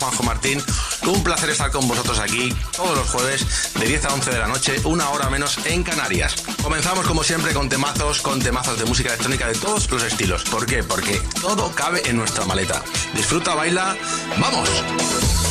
Juanjo Martín, un placer estar con vosotros aquí todos los jueves de 10 a 11 de la noche, una hora menos en Canarias. Comenzamos como siempre con temazos de música electrónica de todos los estilos. ¿Por qué? Porque todo cabe en nuestra maleta. Disfruta, baila, ¡vamos!